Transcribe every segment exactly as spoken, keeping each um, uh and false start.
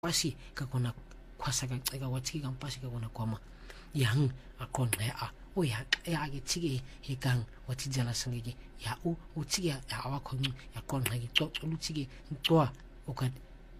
pasi ka kona kwasa ka ceka wa tiki kang pasi ka kona kwama yang akon a o ya ya ge tiki he kang wa tijala sangege ya u u tiki ya awa kon ya kon ha ge to lu tiki to o ka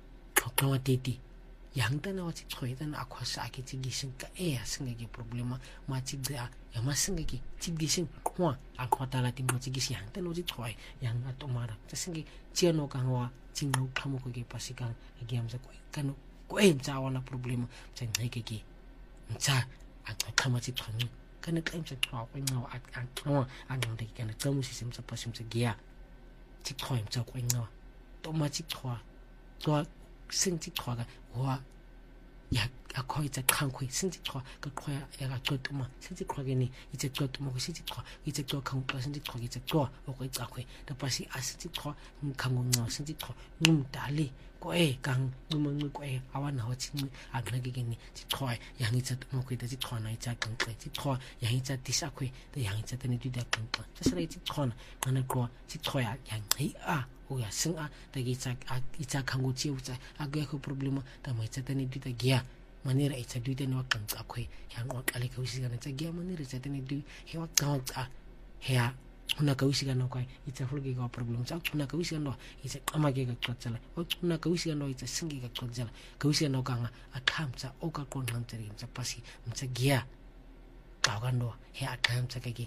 to teti yang tana wa tiki tan akwasa ake tiki sin ka e ya sangege problema ma tiki ya ma sangege tiki sin kwa akwata la timo tiki sin yang tana wa tiki yang atomara tasinge tiano kang wa tingo kamo ko ge pasi kang ge amsa ko kanu ko e mtsa wana problema tsa ngeke ke mtsa a kama tsi tshwani kana claim tsa twa ko ngawa a a a ngande ke kana tsamu si simtsa pasi mtsa gia tsi twa mtsa ko ngawa to ma tsi twa to sing tsi twa ga wa ya a ko itsa khankwe sing tsi twa ka khwa ya ga tsotuma sing tsi khwa ge ni itsa tsotuma ko sing tsi twa itsa twa khang pa sing tsi twa itsa twa o ko itsa khwe da pasi a sing tsi twa khango ngawa sing tsi twa ngum dali ko e kang ngumangwe ko e awana ho tsinwe a gnage geni tsi twa yang itsa tuma ko itsa twa na itsa kang tse tsi twa yang itsa tisa khwe de yang itsa tane du da kang tsa tsa sala tsi twa na ngana ko tsi twa ya yang hi a o ya sing a da itsa itsa khango tsi utsa a ge ko problema da mai tsa tane du da gia manera itsa du da no kang tsa khwe yang o kale ka usi kana tsa gia manera tsa tane du he wa kang tsa he a una ka usi kana kai itsa fulge ka problem tsa una ka usi kana itsa kama ge ka tsala o una ka usi kana itsa singi ka tsala ka usi kana ka a khamtsa o ka kon han tsari tsa pasi mtsa gia ka ga no he a khamtsa ka ge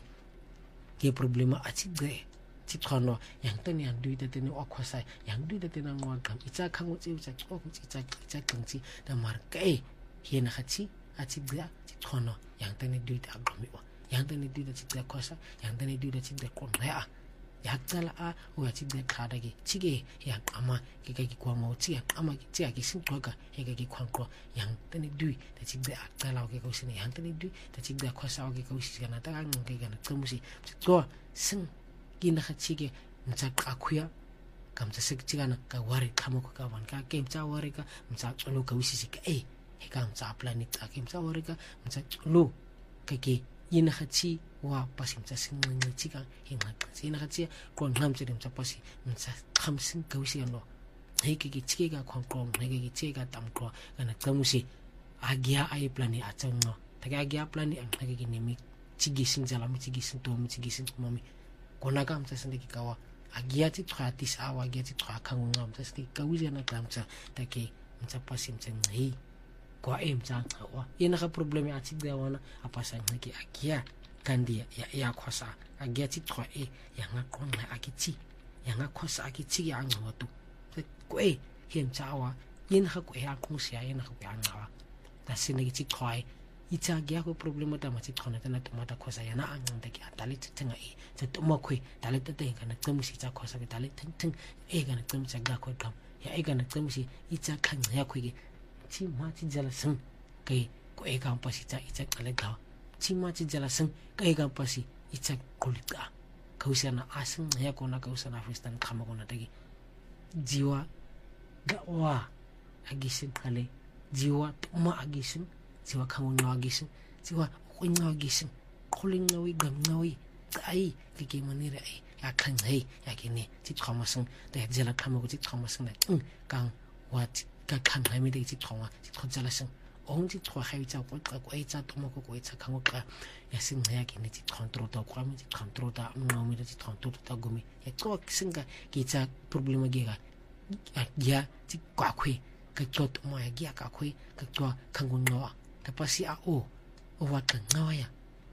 ke problema a tsi ge tsi tshwano yang tane yang duita tane o khwasa yang duita tane ngwa kam itsa khango tsi utsa o ku tsa tsa tsi da mar kai he na khatsi a tsi ge tsi tshwano yang tane duita agami wa yang tane duita tsi tsa khwasa yang tane duita tsi tsa kon rea ya tsala a o ya tsi tsa khada ge tsi ge ya ama ke ka ki kwa mo tsi ya ama ki tsi ya ki sin twa ka he ka ki khwan ko yang tane dui da tsi tsa tsala o ke ka usine yang tane dui da tsi tsa khwasa o ke ka usi kana ta ga ngke kana tsamusi tso sing kina khatshike mtsa qakhuya ka mtsa sektigana ka wari khamoko ka van ka ke mtsa wari ka mtsa tsolo ka wisisi ka e he ka mtsa planet ka ke mtsa wari ka mtsa tsolo ka ke ina khatsi wa pasi mtsa sinngwe tsika hinga tsina khatsi ko ngamtse mtsa pasi mtsa khamsin ka wisi no he ke ke tsike ka khonko he ke ke tsika tamko kana tsamusi agia ai plani a tsangno ta ga agia plani ang ta ke nemi tsigi sinjala mi tsigi sinto mi tsigi sinto mami kona ka mtsa sende ki kawa agia tsi thati sa wa agia tsi thwa khangu ngam tsa sti ka wize na ka mtsa ta ke mtsa pasi mtsa ngai kwa e mtsa wa ina ka problem ya tsi ga wana apasa ngaki agia kandi ya ya khosa agia tsi thwa e ya nga kona akitsi ya nga khosa akitsi ya ngoto ko e he mtsa wa ina ka ko ya khosi ya ina ka ya ngawa ta sende ki tsi thwa itsa gia ko problema ta matsi khona tana tomata khosa yana anganda ki atali tsenga e tse toma khwe tale tete kana tsemusi tsa khosa ke tale teng e kana tsemutsa ga khwe kam ya e kana tsemusi itsa khang ya khwe ke chi ma chi jala sang ke ko e kam pasi tsa itsa kale ga chi ma chi jala sang ke e kam pasi itsa kolita kausana asang ya kona kausana fistan khama kona tagi jiwa ga wa agisin kale jiwa toma agisin jiwa khango ngawa gisin jiwa ko ngawa gisin kholing ngawi gam ngawi ai ke ke manira ai ya khang hai ya ke ne chi thomasang de jela khamo ko chi thomasang na kang wat ka khang hai me de chi thoma chi thojala sang ong chi thwa hai cha ko ka ko ai cha tomo ko ko cha khango ka ya sing ya ke ne chi control ta ko mi chi control ta no mi de chi control ta gumi ya ko singa ki cha problema ge ga ya chi kwa khwe ka tot mo ya gi ka khwe ka to khango ngawa ta pasi a o o wa ka ngaya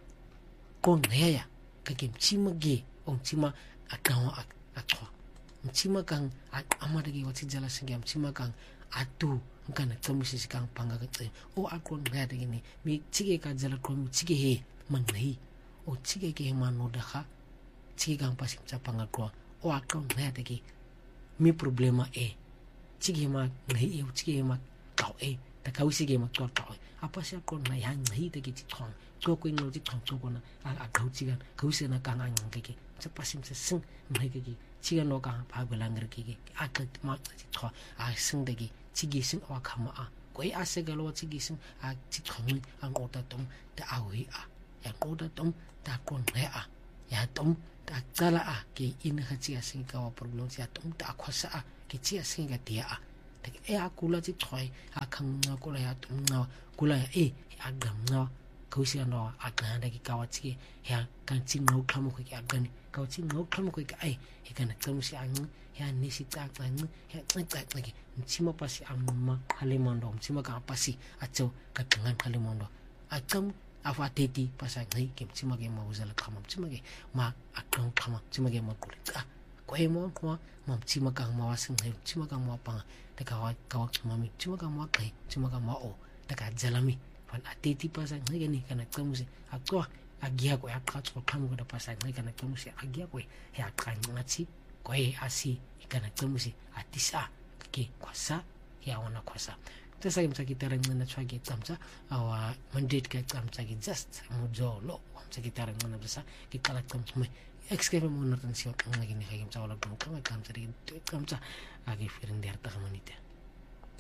ko ngaya ka ke mchima ge o mchima akawa atwa mchima kang amada ge wati jala singa mchima kang atu ngana tsamusi sikang panga ka tse o akon ngaya de ni mi chige ka jala ko mi chige he mangai o chige ge mano da kha chige kang pasi mcha panga ko o akon ngaya de ge mi problema e chige ma ngai e chige ma ka e ta ka usi ge ma to to apa sia kon na yang hi de ki thong ko ko ngo ji thong ko na a a gau chi gan gau se na ka ngang ke ke sa pasim se sing mai ke ki chi ga no ka ba ba lang ke ke a ka ma ji tho a sing de ki chi gi sing wa kha ma a ko a se ga lo chi gi sing a chi thong a ngo ta tom ta a wi a ya ko ta tom ta kon ne a ya tom ta tsala a ke in ha chi a sing ka wa problem chi a tom ta khosa a ke chi a sing ga dia a tak e a kula tsi tkhoi a khanga kula ya tumna kula ya e a gamna kausi ando a ganda ki kawatsi ya kan tsi ngau khamo ko ki agani kawatsi ngau khamo ko ki ai e kana tsamusi ang ya nisi tsatsa ng ya tsatsa ki mtsima pasi amma halemondo mtsima ka pasi atso ka tangan halemondo atsam afa teti pasa ngai ke mtsima ke ma uzala khamo mtsima ke ma akang khamo mtsima ke ma kulitsa ko e mo ko ma mtsima ka ma wasing ngai mtsima ka ma panga te ka wa ka wa mami mtsima ka ma kai mtsima ka ma o te ka jalami fan ateti pasa ngai ni kana tsamusi atso agia ko akha tso khamo ko pasa ngai kana tsamusi agia ko ya kanatsi ko e asi kana tsamusi atisa ke kwasa ya wana kwasa tesa kimsa kitarang na chwagi tsamsa awa mandate ka tsamsa ki just mujolo sa kitarang na basa ki kalak tsamsa excave mo na tansyo ang naging ni kimsa wala kang kang tsamsa ri tsamsa agi firin der ta kamanita